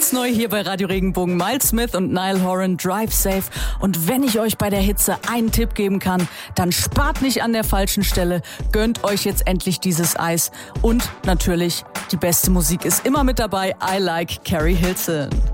Ganz neu hier bei Radio Regenbogen, Miles Smith und Niall Horan, Drive Safe. Und wenn ich euch bei der Hitze einen Tipp geben kann, dann spart nicht an der falschen Stelle, gönnt euch jetzt endlich dieses Eis. Und natürlich, die beste Musik ist immer mit dabei. I like Carrie Hilton.